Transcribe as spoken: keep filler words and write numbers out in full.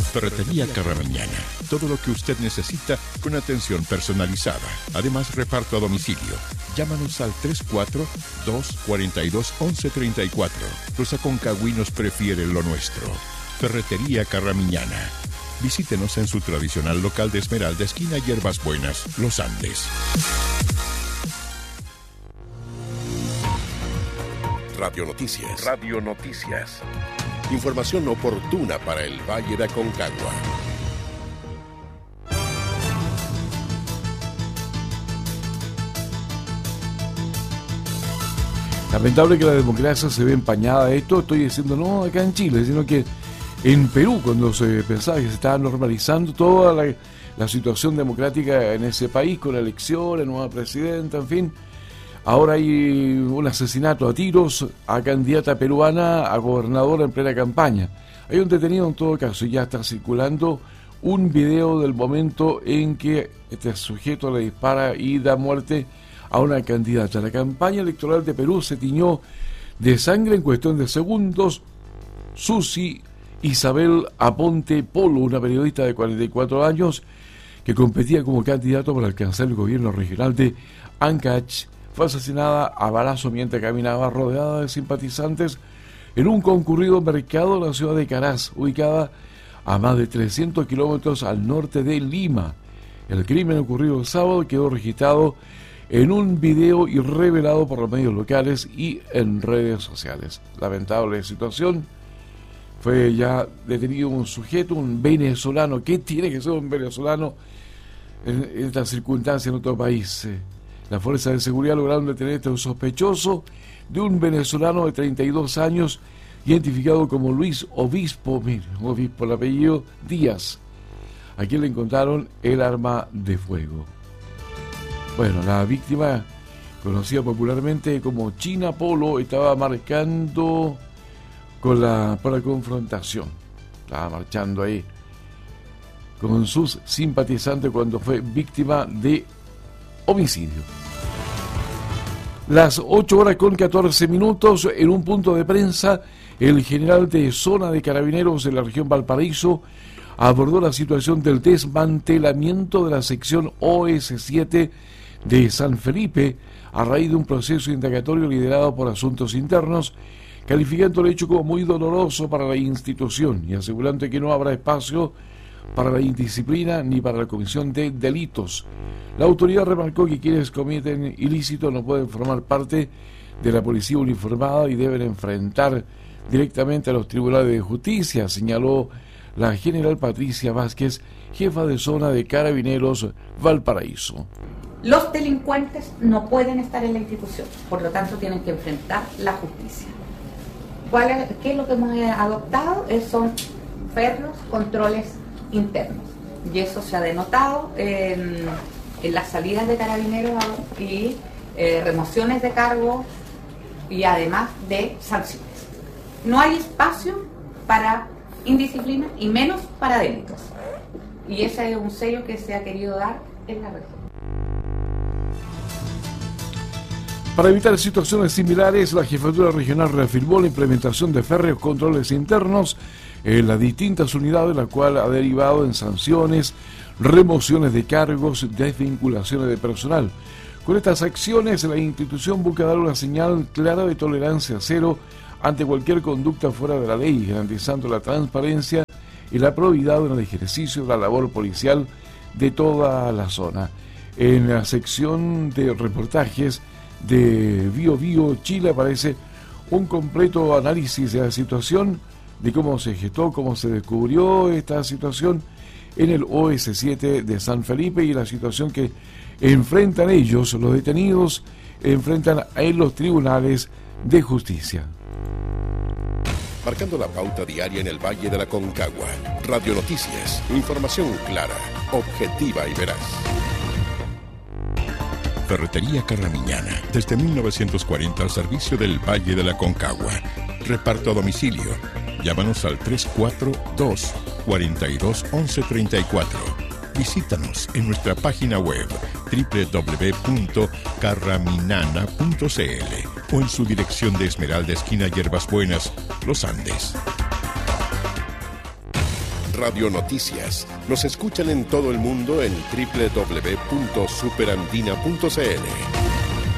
Ferretería Carramiñana. Todo lo que usted necesita con atención personalizada. Además, reparto a domicilio. Llámanos al tres cuatro dos, cuatro dos, once treinta y cuatro. Los aconcagüinos prefieren lo nuestro. Ferretería Carramiñana. Visítenos en su tradicional local de Esmeralda, esquina Hierbas Buenas, Los Andes. Radio Noticias. Radio Noticias. Información oportuna para el Valle de Aconcagua. Lamentable que la democracia se ve empañada de esto. Estoy diciendo no acá en Chile, sino que en Perú, cuando se pensaba que se estaba normalizando toda la, la situación democrática en ese país, con la elección, la nueva presidenta, en fin, ahora hay un asesinato a tiros a candidata peruana a gobernadora en plena campaña. Hay un detenido en todo caso y ya está circulando un video del momento en que este sujeto le dispara y da muerte a una candidata. La campaña electoral de Perú se tiñó de sangre en cuestión de segundos. Susi Isabel Aponte Polo, una periodista de cuarenta y cuatro años que competía como candidato para alcanzar el gobierno regional de Ancash, fue asesinada a balazo mientras caminaba rodeada de simpatizantes en un concurrido mercado de la ciudad de Caraz, ubicada a más de trescientos kilómetros al norte de Lima. El crimen ocurrido el sábado quedó registrado en un video y revelado por los medios locales y en redes sociales. Lamentable situación. Fue ya detenido un sujeto, un venezolano. ¿Qué tiene que ser un venezolano en esta circunstancia en otro país? Las fuerzas de seguridad lograron detener a este sospechoso de un venezolano de treinta y dos años, identificado como Luis Obispo, mire, Obispo, el apellido Díaz. A quien le encontraron el arma de fuego. Bueno, la víctima, conocida popularmente como China Polo, estaba marcando con la, por la confrontación. Estaba marchando ahí con sus simpatizantes cuando fue víctima de homicidio. Las ocho horas con catorce minutos, en un punto de prensa, el general de zona de carabineros de la región Valparaíso abordó la situación del desmantelamiento de la sección O S siete de San Felipe a raíz de un proceso indagatorio liderado por Asuntos Internos, calificando el hecho como muy doloroso para la institución y asegurando que no habrá espacio para la indisciplina ni para la comisión de delitos. La autoridad remarcó que quienes cometen ilícitos no pueden formar parte de la policía uniformada y deben enfrentar directamente a los tribunales de justicia, señaló la general Patricia Vázquez, jefa de zona de Carabineros Valparaíso. Los delincuentes no pueden estar en la institución, por lo tanto tienen que enfrentar la justicia. ¿Cuál es, ¿Qué es lo que hemos adoptado? Es, son férreos controles internos, y eso se ha denotado en, en las salidas de carabineros y eh, remociones de cargo y además de sanciones. No hay espacio para indisciplina y menos para delitos, y ese es un sello que se ha querido dar en la región. Para evitar situaciones similares, la Jefatura Regional reafirmó la implementación de férreos controles internos en las distintas unidades, la cual ha derivado en sanciones, remociones de cargos, desvinculaciones de personal. Con estas acciones, la institución busca dar una señal clara de tolerancia cero ante cualquier conducta fuera de la ley, garantizando la transparencia y la probidad en el ejercicio de la labor policial de toda la zona. En la sección de reportajes de Bio Bio Chile aparece un completo análisis de la situación, de cómo se gestó, cómo se descubrió esta situación en el O S siete de San Felipe y la situación que enfrentan ellos, los detenidos, enfrentan en los tribunales de justicia. Marcando la pauta diaria en el Valle de la Aconcagua. Radio Noticias. Información clara, objetiva y veraz. Ferretería Carramiñana, desde mil novecientos cuarenta al servicio del Valle de la Aconcagua. Reparto a domicilio. Llámanos al tres cuatro dos, cuatro dos, once treinta y cuatro. Visítanos en nuestra página web doble u doble u doble u punto carraminana punto c l o en su dirección de Esmeralda, esquina Hierbas Buenas, Los Andes. Radio Noticias. Nos escuchan en todo el mundo en doble u doble u doble u punto superandina punto c l.